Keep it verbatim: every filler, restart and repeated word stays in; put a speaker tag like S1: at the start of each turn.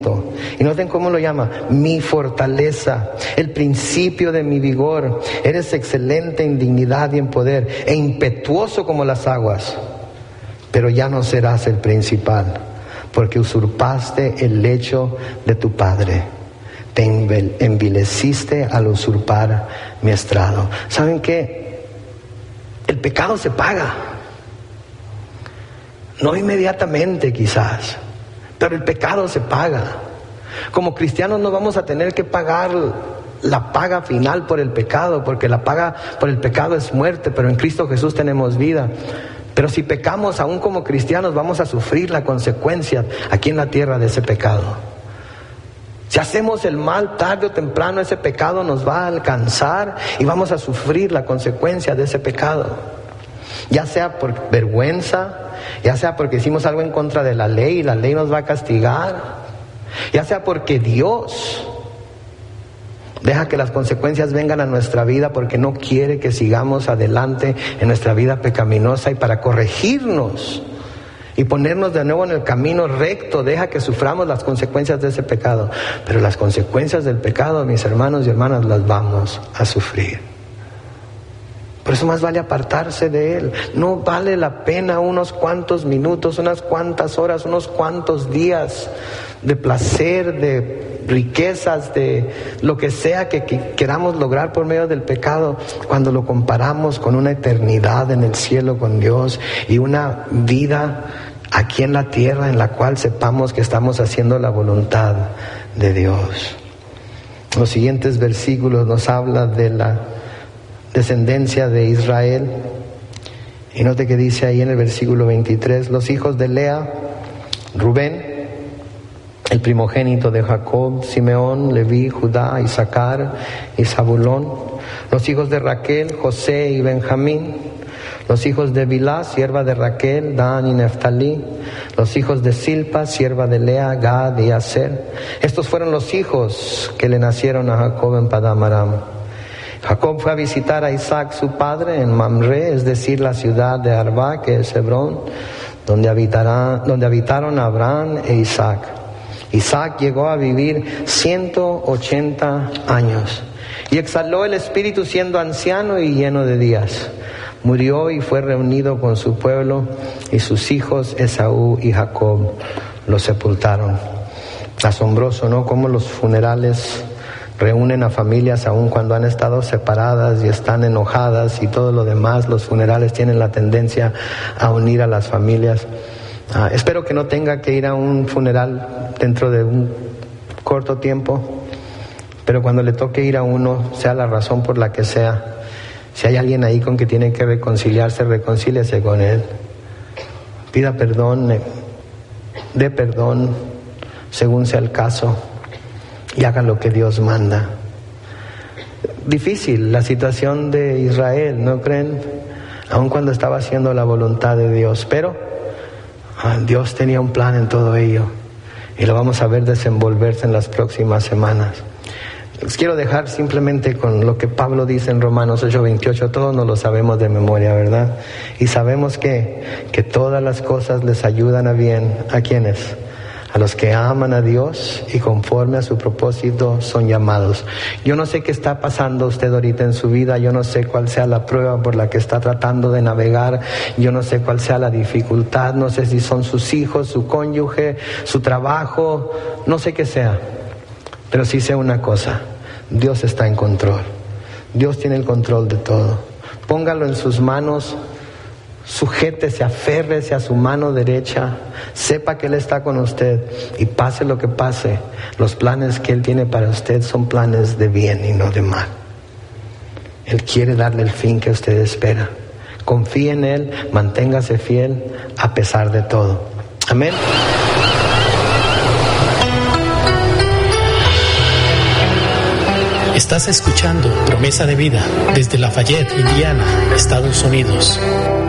S1: Y noten cómo lo llama: mi fortaleza, el principio de mi vigor. Eres excelente en dignidad y en poder, e impetuoso como las aguas. Pero ya no serás el principal, porque usurpaste el lecho de tu padre. Te envileciste al usurpar mi estrado. ¿Saben qué? El pecado se paga. No inmediatamente quizás, pero el pecado se paga. Como cristianos no vamos a tener que pagar la paga final por el pecado, porque la paga por el pecado es muerte, pero en Cristo Jesús tenemos vida. Pero si pecamos aún como cristianos, vamos a sufrir la consecuencia aquí en la tierra de ese pecado. Si hacemos el mal, tarde o temprano ese pecado nos va a alcanzar y vamos a sufrir la consecuencia de ese pecado. Ya sea por vergüenza, ya sea porque hicimos algo en contra de la ley y la ley nos va a castigar, ya sea porque Dios deja que las consecuencias vengan a nuestra vida porque no quiere que sigamos adelante en nuestra vida pecaminosa, y para corregirnos y ponernos de nuevo en el camino recto, deja que suframos las consecuencias de ese pecado. Pero las consecuencias del pecado, mis hermanos y hermanas, las vamos a sufrir. Por eso más vale apartarse de él. No vale la pena unos cuantos minutos, unas cuantas horas, unos cuantos días de placer, de riquezas, de lo que sea que, que queramos lograr por medio del pecado, cuando lo comparamos con una eternidad en el cielo con Dios y una vida aquí en la tierra en la cual sepamos que estamos haciendo la voluntad de Dios. Los siguientes versículos nos hablan de la descendencia de Israel, y note que dice ahí en el versículo veintitrés: los hijos de Lea, Rubén, el primogénito de Jacob, Simeón, Leví, Judá, Isaacar y Zabulón; los hijos de Raquel, José y Benjamín; los hijos de Bilá, sierva de Raquel, Dan y Neftalí; los hijos de Silpa, sierva de Lea, Gad y Aser. Estos fueron los hijos que le nacieron a Jacob en Padán Aram. Jacob fue a visitar a Isaac su padre en Mamre, es decir, la ciudad de Arba, que es Hebrón, donde, habitará, donde habitaron Abraham e Isaac. Isaac llegó a vivir ciento ochenta años y exhaló el espíritu siendo anciano y lleno de días. Murió y fue reunido con su pueblo, y sus hijos Esaú y Jacob lo sepultaron. Asombroso, ¿no? Cómo los funerales reúnen a familias aun cuando han estado separadas y están enojadas y todo lo demás. Los funerales tienen la tendencia a unir a las familias. Ah, espero que no tenga que ir a un funeral dentro de un corto tiempo, pero cuando le toque ir a uno, sea la razón por la que sea, si hay alguien ahí con que tiene que reconciliarse, reconcíliese con él. Pida perdón, dé perdón según sea el caso, y haga lo que Dios manda. Difícil la situación de Israel, ¿no creen? Aun cuando estaba haciendo la voluntad de Dios, pero ah, Dios tenía un plan en todo ello, y lo vamos a ver desenvolverse en las próximas semanas. Les quiero dejar simplemente con lo que Pablo dice en Romanos ocho veintiocho. Todos nos lo sabemos de memoria, ¿verdad? Y sabemos que, que todas las cosas les ayudan a bien. ¿A quiénes? A los que aman a Dios y conforme a su propósito son llamados. Yo no sé qué está pasando usted ahorita en su vida, yo no sé cuál sea la prueba por la que está tratando de navegar, yo no sé cuál sea la dificultad, no sé si son sus hijos, su cónyuge, su trabajo, no sé qué sea, pero sí sé una cosa: Dios está en control. Dios tiene el control de todo. Póngalo en sus manos. Sujétese, aférrese a su mano derecha, sepa que Él está con usted, y pase lo que pase, los planes que Él tiene para usted son planes de bien y no de mal. Él quiere darle el fin que usted espera. Confíe en Él, manténgase fiel a pesar de todo. Amén.
S2: Estás escuchando Promesa de Vida desde Lafayette, Indiana, Estados Unidos.